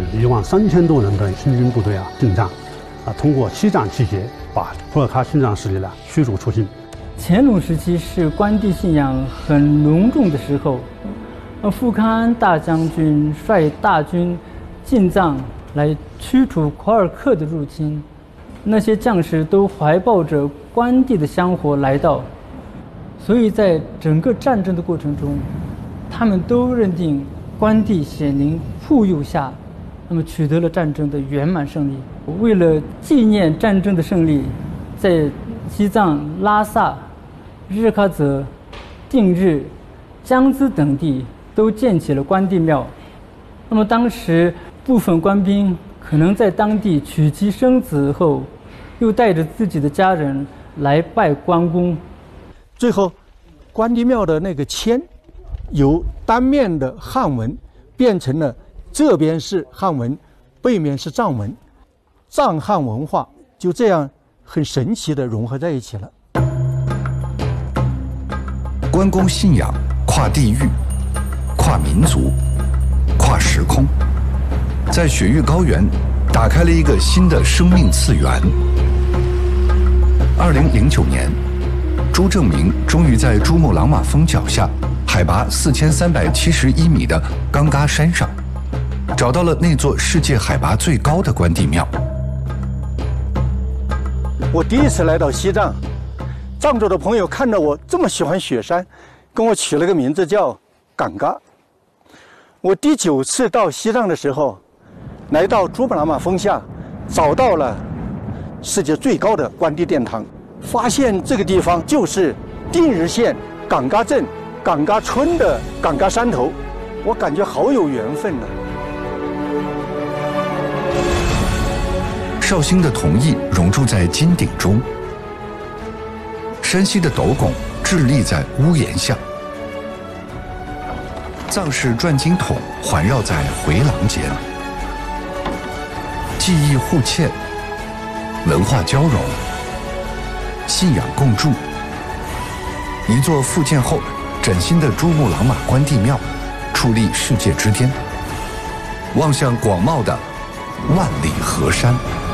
13000多人的新军部队进藏，通过西藏集结，把库尔喀新藏势力驱逐出境。 乾隆时期是关帝信仰很浓重的时候，富康安大将军率大军进藏来驱除库尔克的入侵，那些将士都怀抱着关帝的香火来到，所以在整个战争的过程中，他们都认定关帝显灵护佑下，那么取得了战争的圆满胜利。为了纪念战争的胜利，在西藏拉萨、日喀则、定日、江孜等地都建起了关帝庙。那么当时部分官兵可能在当地娶妻生子后，又带着自己的家人来拜关公。 最后，关帝庙的那个签由单面的汉文变成了这边是汉文，背面是藏文，藏汉文化就这样很神奇地融合在一起了。 关公信仰跨地域、跨民族、跨时空，在雪域高原打开了一个新的生命次元。2009年，朱正明终于在珠穆朗玛峰脚下海拔4371米的冈嘎山上，找到了那座世界海拔最高的关帝庙。 我第一次来到西藏，藏族的朋友看到我这么喜欢雪山，跟我取了个名字叫冈嘎。我第9次到西藏的时候，来到珠穆朗玛峰下，找到了世界最高的关帝殿堂，发现这个地方就是定日县冈嘎镇冈嘎村的冈嘎山头，我感觉好有缘分呢。 绍兴的铜艺融铸在金鼎中，山西的斗拱屹立在屋檐下，藏式转经筒环绕在回廊间，技艺互嵌，文化交融，信仰共筑。一座复建后崭新的珠穆朗玛关帝庙矗立世界之巅，望向广袤的万里河山。